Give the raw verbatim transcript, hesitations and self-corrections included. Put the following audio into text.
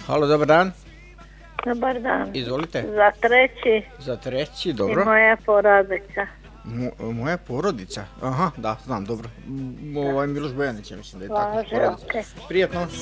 Halo, dobar dan. Dobar dan. Izvolite. Za treći Za treći, i dobro. moja porodica. Mo- moja porodica? Aha, da, znam, dobro. M- Ovaj Miloš Bojanić, ja mislim da je tako Važe, porodica. okej. Prijetno.